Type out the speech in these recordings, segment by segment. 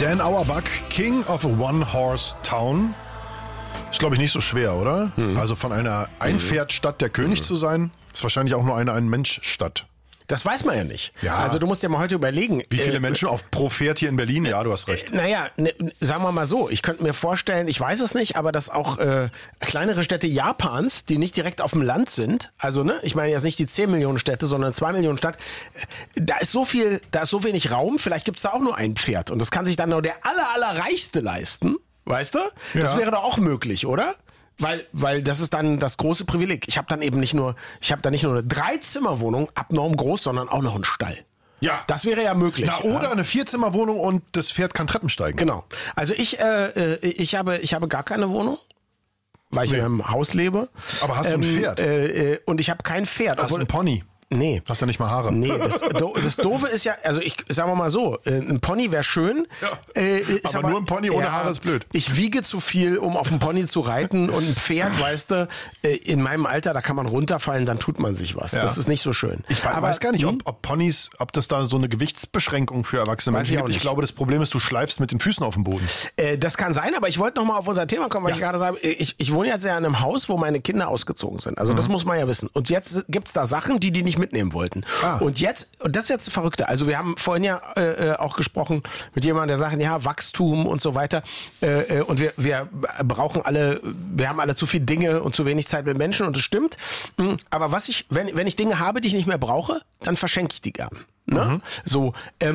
Dan Auerbach, King of a One-Horse Town. Ist, glaube ich, nicht so schwer, oder? Also von einer Einpferdstadt der König zu sein, ist wahrscheinlich auch nur eine Ein-Mensch-Stadt. Das weiß man ja nicht. Ja. Also du musst dir mal heute überlegen. Wie viele Menschen pro Pferd hier in Berlin? Ja, du hast recht. Naja, sagen wir mal so, ich könnte mir vorstellen, ich weiß es nicht, aber dass auch kleinere Städte Japans, die nicht direkt auf dem Land sind, also ne, ich meine jetzt nicht die 10 Millionen Städte, sondern 2 Millionen Stadt, da ist so wenig Raum, vielleicht gibt's da auch nur ein Pferd und das kann sich dann nur der allerreichste leisten, weißt du? Das wäre doch auch möglich, oder? Weil das ist dann das große Privileg. Ich habe da nicht nur eine 3-Zimmer-Wohnung, abnorm groß, sondern auch noch einen Stall. Ja. Das wäre ja möglich. Na, oder eine 4-Zimmer-Wohnung und das Pferd kann Treppen steigen. Genau. Also ich habe gar keine Wohnung, weil ich in einem Haus lebe. Aber hast du ein Pferd? Und ich habe kein Pferd. Hast du ein Pony? Nee. Hast du nicht mal Haare? Nee, das Doofe ist ja, also sagen wir mal so, ein Pony wäre schön. Ja. Aber nur ein Pony ohne Haare ist blöd. Ich wiege zu viel, um auf dem Pony zu reiten und ein Pferd, weißt du, in meinem Alter, da kann man runterfallen, dann tut man sich was. Ja. Das ist nicht so schön. Ich weiß gar nicht, ob Ponys, ob das da so eine Gewichtsbeschränkung für erwachsene Menschen gibt. Ich glaube, das Problem ist, du schleifst mit den Füßen auf dem Boden. Das kann sein, aber ich wollte noch mal auf unser Thema kommen, weil ich gerade sage, ich wohne jetzt ja in einem Haus, wo meine Kinder ausgezogen sind. Also das muss man ja wissen. Und jetzt gibt's da Sachen, die nicht mitnehmen wollten. Und das ist jetzt das Verrückte. Also wir haben vorhin ja auch gesprochen mit jemandem, der sagt, ja, Wachstum und so weiter. Und wir haben alle zu viel Dinge und zu wenig Zeit mit Menschen und das stimmt. Aber wenn ich Dinge habe, die ich nicht mehr brauche, dann verschenke ich die gern. Ne? So,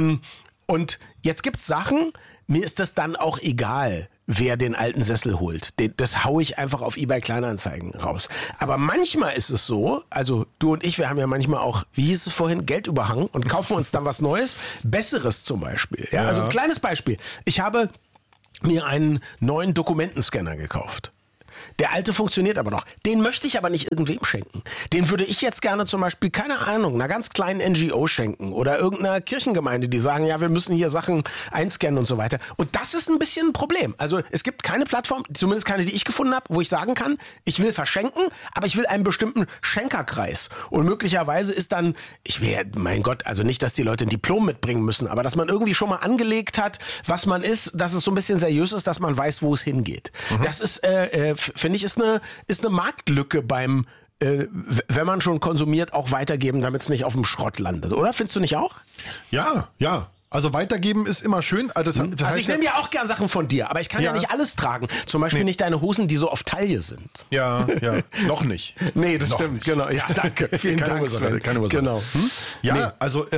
und jetzt gibt's Sachen, mir ist das dann auch egal, wer den alten Sessel holt. Das hau ich einfach auf eBay Kleinanzeigen raus. Aber manchmal ist es so, also du und ich, wir haben ja manchmal auch, wie hieß es vorhin, Geldüberhang und kaufen uns dann was Neues, Besseres zum Beispiel. Ja, also ein kleines Beispiel. Ich habe mir einen neuen Dokumentenscanner gekauft. Der alte funktioniert aber noch. Den möchte ich aber nicht irgendwem schenken. Den würde ich jetzt gerne zum Beispiel, keine Ahnung, einer ganz kleinen NGO schenken oder irgendeiner Kirchengemeinde, die sagen, ja, wir müssen hier Sachen einscannen und so weiter. Und das ist ein bisschen ein Problem. Also es gibt keine Plattform, zumindest keine, die ich gefunden habe, wo ich sagen kann, ich will verschenken, aber ich will einen bestimmten Schenkerkreis. Und möglicherweise ist dann, mein Gott, also nicht, dass die Leute ein Diplom mitbringen müssen, aber dass man irgendwie schon mal angelegt hat, was man ist, dass es so ein bisschen seriös ist, dass man weiß, wo es hingeht. Das ist, finde ich, ist eine Marktlücke beim, wenn man schon konsumiert, auch weitergeben, damit es nicht auf dem Schrott landet. Oder? Findest du nicht auch? Ja. Also weitergeben ist immer schön. Also ich nehme ja auch gern Sachen von dir, aber ich kann ja nicht alles tragen. Zum Beispiel nicht deine Hosen, die so auf Taille sind. Ja, noch nicht. Nee, das stimmt, genau. Ja, danke. Vielen Dank, Sven. Keine Ursache. Genau. Also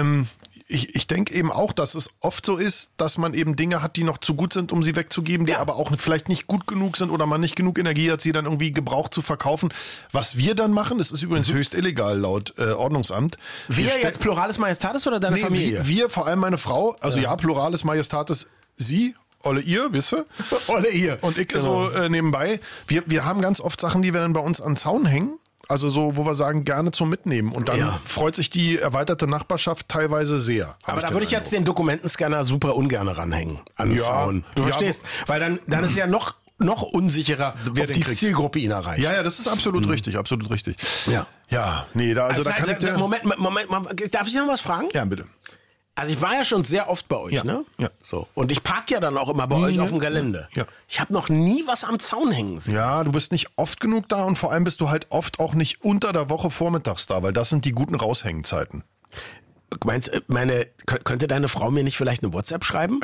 ich denke eben auch, dass es oft so ist, dass man eben Dinge hat, die noch zu gut sind, um sie wegzugeben, die aber auch vielleicht nicht gut genug sind oder man nicht genug Energie hat, sie dann irgendwie gebraucht zu verkaufen. Was wir dann machen, das ist übrigens höchst illegal laut Ordnungsamt. Wir jetzt Pluralis Majestatis oder deine Familie? Wir, vor allem meine Frau, also Pluralis Majestatis, sie, Olle ihr, wisst ihr? Olle ihr. Und ich so nebenbei. Wir haben ganz oft Sachen, die wir dann bei uns an den Zaun hängen. Also so, wo wir sagen, gerne zum Mitnehmen. Und dann freut sich die erweiterte Nachbarschaft teilweise sehr. Aber da würde ich jetzt den Dokumentenscanner super ungern ranhängen an den Zaun. Du verstehst? Weil dann ist es ja noch unsicherer, wer die Zielgruppe ihn erreicht. Ja, das ist absolut richtig, absolut richtig. Ja, nee, da kann ich... Moment, darf ich noch was fragen? Ja, bitte. Also ich war ja schon sehr oft bei euch, ne? Ja. So. Und ich park ja dann auch immer bei euch auf dem Gelände. Ja. Ich habe noch nie was am Zaun hängen sehen. Ja, du bist nicht oft genug da und vor allem bist du halt oft auch nicht unter der Woche vormittags da, weil das sind die guten Raushängenzeiten. Meinst könnte deine Frau mir nicht vielleicht eine WhatsApp schreiben?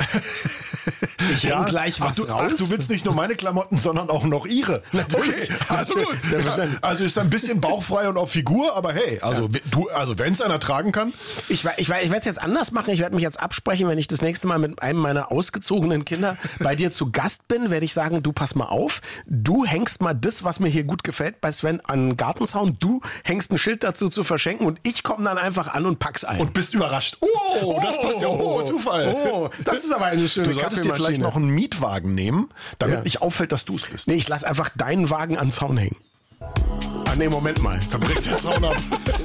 Ich häng gleich was raus. Ach, du willst nicht nur meine Klamotten, sondern auch noch ihre. Natürlich. Okay, also gut. Also ist ein bisschen bauchfrei und auf Figur, aber hey, also wenn es einer tragen kann. Ich werde es jetzt anders machen. Ich werde mich jetzt absprechen, wenn ich das nächste Mal mit einem meiner ausgezogenen Kinder bei dir zu Gast bin, werde ich sagen, du pass mal auf, du hängst mal das, was mir hier gut gefällt bei Sven an den Gartenzaun, du hängst ein Schild dazu zu verschenken und ich komme dann einfach an und pack's ein. Und bist überrascht. Das passt ja. Zufall. Das ist aber eine schöne Kaffeemaschine. Du solltest dir vielleicht noch einen Mietwagen nehmen, damit nicht auffällt, dass du es bist. Nee, ich lass einfach deinen Wagen an den Zaun hängen. Nee, Moment mal. Da bricht der Zaun ab.